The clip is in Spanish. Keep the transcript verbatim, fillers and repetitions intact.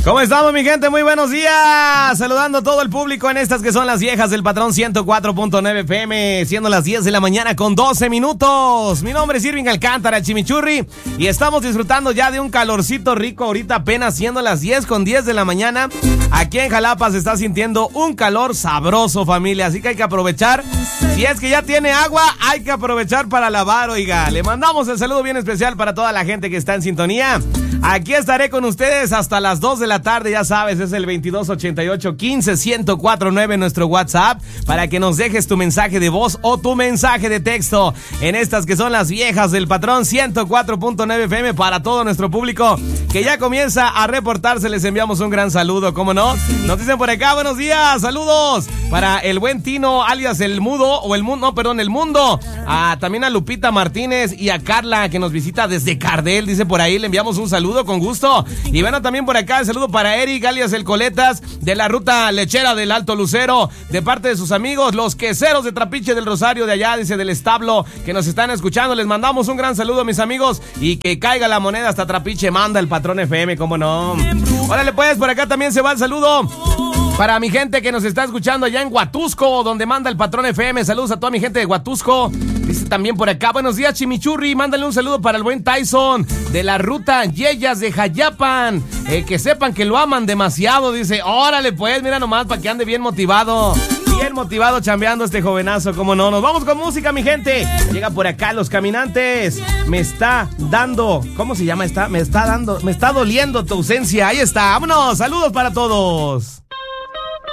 ¿Cómo estamos, mi gente? Muy buenos días. Saludando a todo el público en estas que son las viejas del Patrón ciento cuatro punto nueve F M, siendo las diez de la mañana con doce minutos. Mi nombre es Irving Alcántara, el Chimichurri, y estamos disfrutando ya de un calorcito rico ahorita, apenas siendo las diez con diez de la mañana. Aquí en Jalapa se está sintiendo un calor sabroso, familia, así que hay que aprovechar. Si es que ya tiene agua, hay que aprovechar para lavar, oiga. Le mandamos el saludo bien especial para toda la gente que está en sintonía. Aquí estaré con ustedes hasta las dos de la tarde, ya sabes, es el veintidós ochenta y ocho quince ciento cuatro nueve nuestro WhatsApp para que nos dejes tu mensaje de voz o tu mensaje de texto en estas que son las viejas del Patrón ciento cuatro punto nueve F M para todo nuestro público que ya comienza a reportarse. Les enviamos un gran saludo, ¿cómo no? Nos dicen por acá, buenos días, saludos para el buen Tino, alias el Mudo, o el Mundo, no, perdón, el Mundo, a, también a Lupita Martínez y a Carla que nos visita desde Cardel, dice por ahí, le enviamos un saludo con gusto. Y bueno, también por acá el saludo para Eric, alias el Coletas, de la ruta lechera del Alto Lucero, de parte de sus amigos, los queseros de Trapiche del Rosario, de allá, dice, del establo, que nos están escuchando. Les mandamos un gran saludo, mis amigos, y que caiga la moneda hasta Trapiche, manda el Patrón F M, cómo no. Órale pues, por acá también se va el saludo para mi gente que nos está escuchando allá en Huatusco, donde manda el Patrón F M. Saludos a toda mi gente de Huatusco. Dice también por acá, buenos días, Chimichurri. Mándale un saludo para el buen Tyson de la ruta Yeyas de Jayapan. Eh, que sepan que lo aman demasiado. Dice, órale pues, mira nomás, para que ande bien motivado. Bien motivado chambeando este jovenazo, cómo no. Nos vamos con música, mi gente. Llega por acá Los Caminantes. Me está dando, ¿cómo se llama esta? Me está dando, me está doliendo tu ausencia. Ahí está, vámonos, saludos para todos.